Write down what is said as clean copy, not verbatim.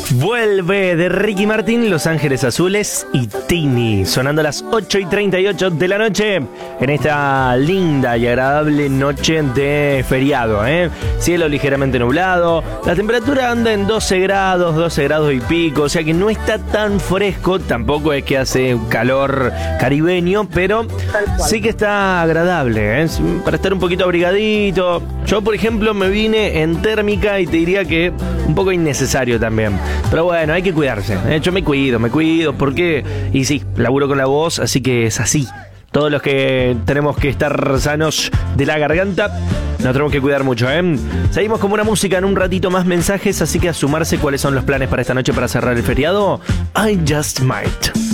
Vuelve de Ricky Martin, Los Ángeles Azules y Tini, sonando a las 8:38 de la noche en esta linda y agradable noche de feriado, Cielo ligeramente nublado, la temperatura anda en 12 grados y pico, o sea que no está tan fresco, tampoco es que hace un calor caribeño, pero sí que está agradable, para estar un poquito abrigadito. Yo, por ejemplo, me vine en térmica y te diría que un poco innecesario también. Pero bueno, hay que cuidarse. Yo me cuido, porque... Y sí, laburo con la voz, así que es así. Todos los que tenemos que estar sanos de la garganta, nos tenemos que cuidar mucho, Seguimos con una música, en un ratito más mensajes, así que a sumarse cuáles son los planes para esta noche para cerrar el feriado. I Just Might.